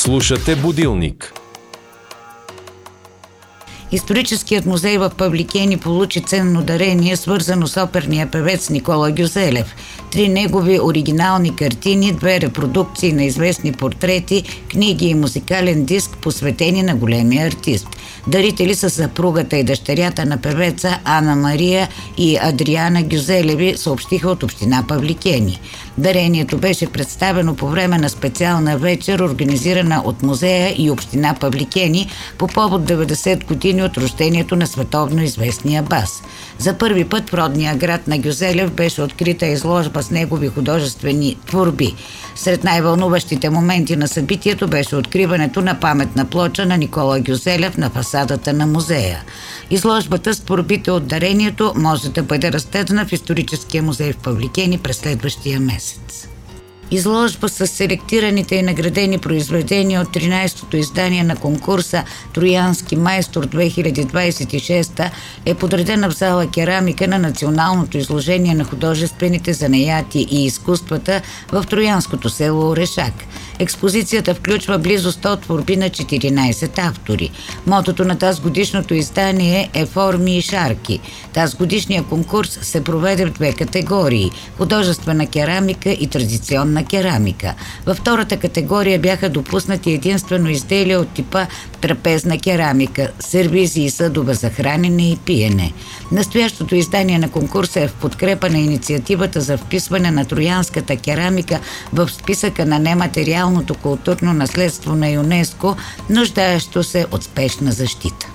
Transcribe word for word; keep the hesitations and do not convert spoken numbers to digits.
Слушате Будилник. Историческият музей в Павликени получи ценно дарение, свързано с оперния певец Никола Гюзелев. Три негови оригинални картини, две репродукции на известни портрети, книги и музикален диск, посветени на големия артист. Дарители са съпругата и дъщерята на певеца Ана Мария и Адриана Гюзелеви, съобщиха от община Павликени. Дарението беше представено по време на специална вечер, организирана от музея и община Павликени по повод деветдесет години от рождението на световно известния бас. За първи път в родния град на Гюзелев беше открита изложба с негови художествени творби. Сред най-вълнуващите моменти на събитието беше откриването на паметна плоча на Никола Гюзелев на фасадата на музея. Изложбата с творбите от дарението може да бъде разгледана в историческия музей в Павликени през следващия месец. Изложба с селектираните и наградени произведения от тринайсетото издание на конкурса «Троянски майстор две хиляди двайсет и шеста» е подредена в зала Керамика на националното изложение на художествените занаяти и изкуствата в троянското село Орешак. Експозицията включва близо сто творби на четиринайсет автори. Мотото на тази годишното издание е «Форми и шарки». Тази годишния конкурс се проведе в две категории – художествена керамика и традиционна керамика. Във втората категория бяха допуснати единствено изделия от типа трапезна керамика, сервизи и съдове за хранене и пиене. Настоящото издание на конкурса е в подкрепа на инициативата за вписване на троянската керамика в списъка на нематериалното културно наследство на ЮНЕСКО, нуждаещо се от спешна защита.